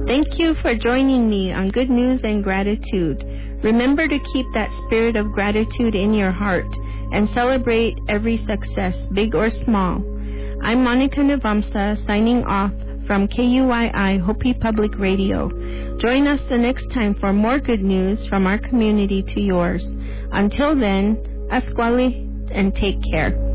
Thank you for joining me on Good News and Gratitude. Remember to keep that spirit of gratitude in your heart and celebrate every success, big or small. I'm Monica Navamsa, signing off from KUII Hopi Public Radio. Join us the next time for more good news from our community to yours. Until then, asquale and take care.